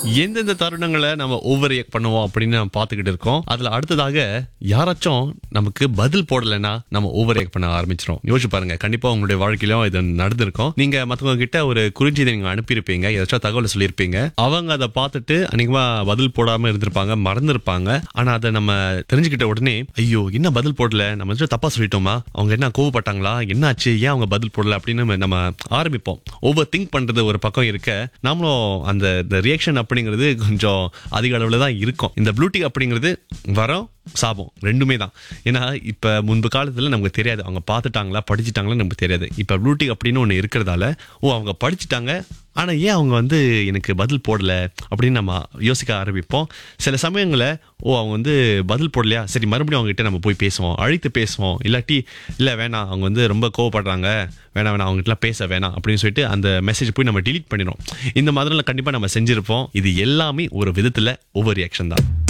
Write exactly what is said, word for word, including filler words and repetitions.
எந்தெந்த தருணங்களை நம்ம ஓவர் ரியாக்ட் பண்ணுவோம் அப்படின்னு நம்ம பார்த்துக்கிட்டு இருக்கோம். அதுல அடுத்ததாக யாராச்சும் நமக்கு பதில் போடலைன்னா நம்ம ஓவர் ரியாக்ட் பண்ண ஆரம்பிச்சிடும். யோசிச்சு பாருங்க, கண்டிப்பா உங்களுடைய வாழ்க்கையிலும் இது நடந்திருக்கும். நீங்க மத்தவங்க கிட்ட ஒரு குறிஞ்செய்தி நீங்க அனுப்பியிருப்பீங்க, ஏதாச்சும் தகவலை சொல்லியிருப்பீங்க. அவங்க அதை பார்த்துட்டு அன்னைக்குமா பதில் போடாம இருந்திருப்பாங்க, மறந்துருப்பாங்க. ஆனா அதை நம்ம தெரிஞ்சுக்கிட்ட உடனே ஐயோ என்ன பதில் போடல, நம்ம ஏதாச்சும் தப்பா சொல்லிட்டோமா, அவங்க என்ன கோவப்பட்டாங்களா, என்ன ஆச்சு, ஏன் அவங்க பதில் போடல அப்படின்னு நம்ம ஆரம்பிப்போம். ஓவர் திங்க் பண்றது ஒரு பக்கம் இருக்க, நாமளும் அந்த ரியாக்ஷன் அப்படிங்கிறது கொஞ்சம் அதிக அளவுல தான் இருக்கும். இந்த ப்ளூடிக் அப்படிங்கிறது வரோம் சாபம் ரெண்டுமே தான். ஏன்னா இப்ப முன்பு காலத்துல நமக்கு தெரியாது அவங்க பார்த்துட்டாங்களா படிச்சுட்டாங்களா நமக்கு தெரியாது. இப்ப ப்ளூடிக் அப்படின்னு ஒண்ணு இருக்கிறதால ஓ அவங்க படிச்சுட்டாங்க ஆனா ஏன் அவங்க வந்து எனக்கு பதில் போடல அப்படின்னு நம்ம யோசிக்க ஆரம்பிப்போம். சில சமயங்கள ஓ அவங்க வந்து பதில் போடலையா, சரி மறுபடியும் அவங்க கிட்ட நம்ம போய் பேசுவோம், அழைத்து பேசுவோம். இல்லாட்டி இல்ல வேணாம் அவங்க வந்து ரொம்ப கோவப்படுறாங்க, வேணாம் வேணாம் அவங்க கிட்ட பேச வேணாம் அப்படின்னு சொல்லிட்டு அந்த மெசேஜ் போய் நம்ம டிலீட் பண்ணிடும். இந்த மாதிரிலாம் கண்டிப்பா நம்ம செஞ்சிருப்போம். இது எல்லாமே ஒரு விதத்துல ஓவர் ரியாக்ஷன் தான்.